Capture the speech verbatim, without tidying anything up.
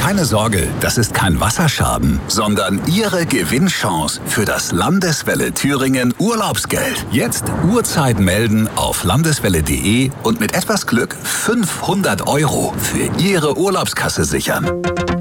Keine Sorge, das ist kein Wasserschaden, sondern Ihre Gewinnchance für das Landeswelle Thüringen Urlaubsgeld. Jetzt Uhrzeit melden auf landeswelle punkt de und mit etwas Glück fünfhundert Euro für Ihre Urlaubskasse sichern.